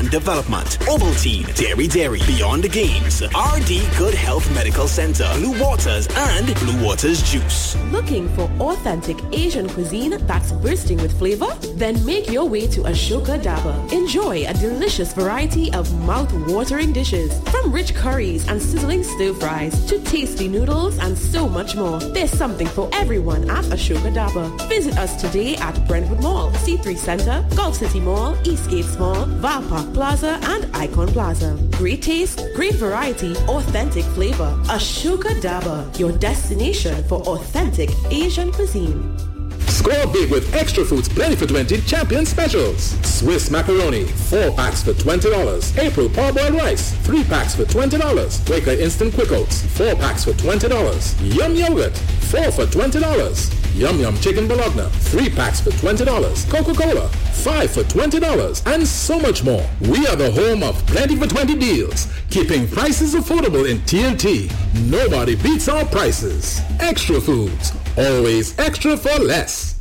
Development, Ovaltine, Dairy, Beyond the Games, RD Good Health Medical Center, Blue Waters, and Blue Waters Juice. Looking for authentic Asian cuisine that's bursting with flavor? Then make your way to Ashoka Dhaba. Enjoy a delicious variety of mouth-watering dishes, from rich curries and sizzling stir-fries to tasty noodles and so much more. There's something for everyone at Ashoka Dhaba. Visit us today at Brentwood Mall, C3 Center, Gulf City Mall, Eastgate Mall, Val Park Plaza, and Icon Plaza. Great taste, great variety, authentic flavor. Ashoka Dhaba, your destination for authentic Asian cuisine. Score big with Extra Foods Plenty for 20 Champion Specials. Swiss macaroni, 4 packs for $20. April parboiled rice, 3 packs for $20. Quaker Instant Quick Oats, 4 packs for $20. Yum Yogurt, 4 for $20. Yum Yum Chicken Bologna, 3 packs for $20. Coca-Cola, 5 for $20. And so much more. We are the home of Plenty for 20 deals, keeping prices affordable in TNT. Nobody beats our prices. Extra Foods, always extra for less.